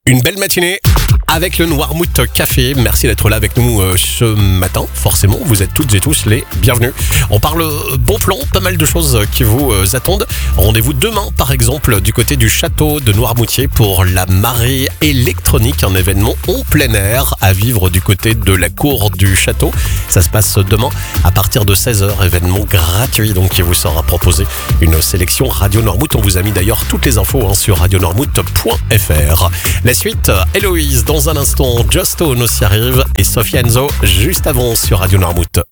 Une belle matinée avec le Noirmouth Café. Merci d'être là avec nous ce matin. Forcément, vous êtes toutes et tous les bienvenus. On parle bon plan, pas mal de choses qui vous attendent. Rendez-vous demain, par exemple, du côté du château de Noirmoutier pour la marée électronique, un événement en plein air à vivre du côté de la cour du château. Ça se passe demain à partir de 16h, événement gratuit donc qui vous sera proposé. Une sélection Radio Noirmouth. On vous a mis d'ailleurs toutes les infos sur radionoirmouth.fr. La suite, Héloïse, dans un instant, Just Stone aussi arrive et Sophie Enzo juste avant sur Radio Noirmouth.